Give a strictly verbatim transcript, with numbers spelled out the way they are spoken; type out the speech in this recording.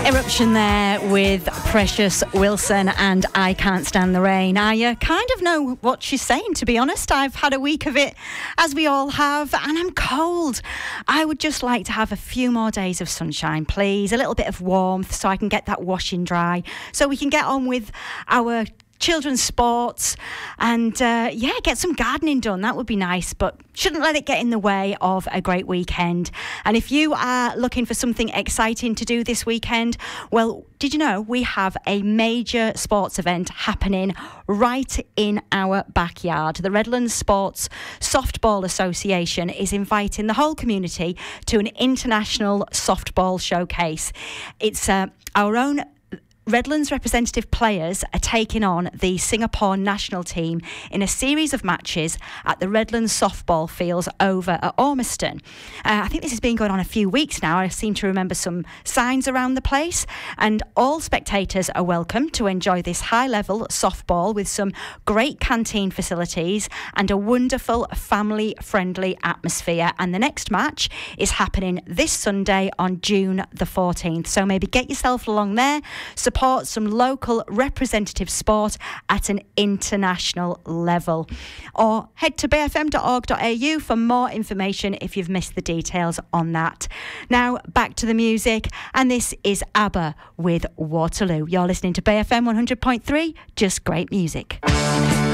Eruption there with Precious Wilson and I Can't Stand the Rain. I uh, kind of know what she's saying, to be honest. I've had a week of it, as we all have, and I'm cold. I would just like to have a few more days of sunshine, please. A little bit of warmth so I can get that washing dry, so we can get on with our children's sports and uh, yeah, get some gardening done. That would be nice, but shouldn't let it get in the way of a great weekend. And if you are looking for something exciting to do this weekend, well, did you know we have a major sports event happening right in our backyard? The Redlands Sports Softball Association is inviting the whole community to an international softball showcase. It's uh, our own Redlands representative players are taking on the Singapore national team in a series of matches at the Redlands softball fields over at Ormiston. Uh, I think this has been going on a few weeks now. I seem to remember some signs around the place, and all spectators are welcome to enjoy this high-level softball with some great canteen facilities and a wonderful family-friendly atmosphere. And the next match is happening this Sunday on June the fourteenth. So maybe get yourself along there, support some local representative sport at an international level. Or head to b f m dot org dot a u for more information if you've missed the details on that. Now, back to the music, and this is ABBA with Waterloo. You're listening to B F M one hundred point three, just great music.